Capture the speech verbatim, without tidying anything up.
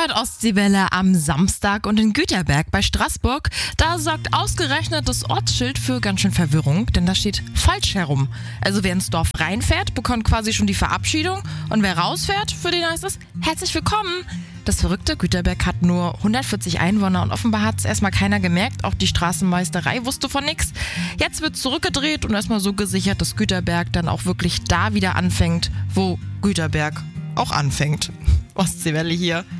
hört Ostseewelle am Samstag und in Güterberg bei Straßburg. Da sorgt ausgerechnet das Ortsschild für ganz schön Verwirrung, denn da steht falsch herum. Also wer ins Dorf reinfährt, bekommt quasi schon die Verabschiedung und wer rausfährt, für den heißt es herzlich willkommen. Das verrückte Güterberg hat nur hundertvierzig Einwohner und offenbar hat es erstmal keiner gemerkt. Auch die Straßenmeisterei wusste von nichts. Jetzt wird zurückgedreht und erstmal so gesichert, dass Güterberg dann auch wirklich da wieder anfängt, wo Güterberg auch anfängt. Ostseewelle hier.